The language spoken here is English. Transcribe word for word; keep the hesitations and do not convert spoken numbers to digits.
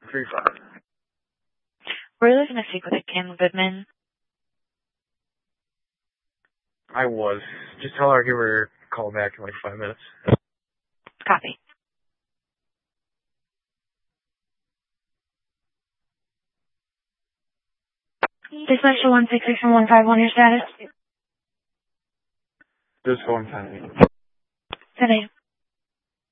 three five. Were you looking to speak with Kim Goodman? I was. Just tell her I'll give her a call back in like five minutes. Copy. Dispatcher one six six one five one, your status? Just phone time. Today.